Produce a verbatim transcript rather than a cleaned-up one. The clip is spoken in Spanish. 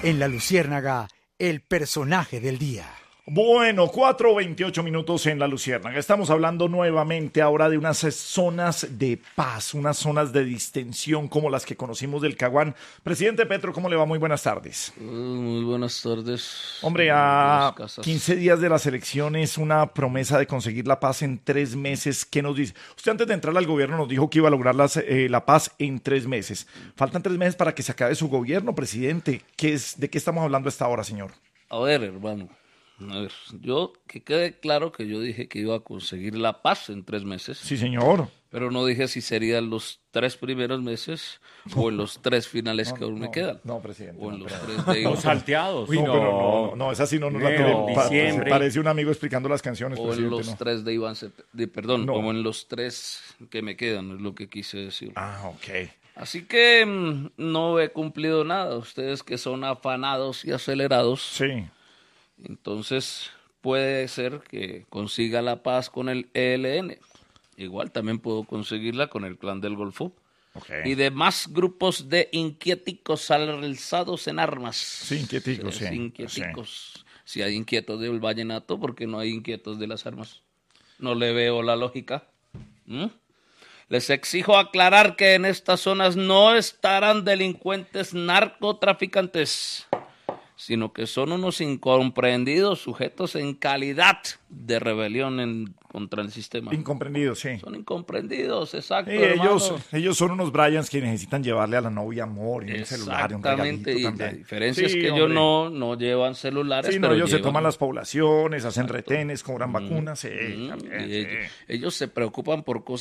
En La Luciérnaga, el personaje del día. Bueno, cuatro veintiocho minutos en La Luciérnaga. Estamos hablando nuevamente ahora de unas zonas de paz, unas zonas de distensión como las que conocimos del Caguán. Presidente Petro, ¿cómo le va? Muy buenas tardes. Uh, muy buenas tardes. Hombre, a quince días de las elecciones, una promesa de conseguir la paz en tres meses. ¿Qué nos dice? Usted antes de entrar al gobierno nos dijo que iba a lograr las, eh, la paz en tres meses. Faltan tres meses para que se acabe su gobierno, presidente. ¿Qué es, ¿De qué estamos hablando a esta hora, señor? A ver, hermano. A ver, yo, que quede claro que yo dije que iba a conseguir la paz en tres meses. Sí, señor. Pero no dije si serían los tres primeros meses o en los tres finales no, que aún no, me quedan. No, presidente. O en no, los pero... tres de Los salteados. Uy, no, no, pero no, no, no, esa sí no nos la Enero, tenemos. diciembre. Parece un amigo explicando las canciones, O en presidente. los no. tres de Iván Cepeda, de, perdón, No. como en los tres que me quedan, es lo que quise decir. Ah, ok. Así que mmm, no he cumplido nada. Ustedes que son afanados y acelerados. Sí. Entonces puede ser que consiga la paz con el E L N. Igual también puedo conseguirla con el Clan del Golfo. Okay. Y demás grupos de inquieticos alzados en armas. Sí, inquieticos, sí. Inquieticos. Sí. Si hay inquietos del vallenato, ¿por qué no hay inquietos de las armas? No le veo la lógica. ¿Mm? Les exijo aclarar que en estas zonas no estarán delincuentes narcotraficantes, sino que son unos incomprendidos sujetos en calidad de rebelión en, contra el sistema. Incomprendidos, sí. Son incomprendidos, exacto. Sí, ellos, ellos son unos Bryans que necesitan llevarle a la novia amor y un celular y un regalito y también. La diferencia sí, es que hombre. ellos no, no llevan celulares. Sí, no, pero ellos llevan... se toman las poblaciones, hacen retenes, cobran Mm, vacunas, sí, mm, también, y sí. ellos, ellos se preocupan por cosas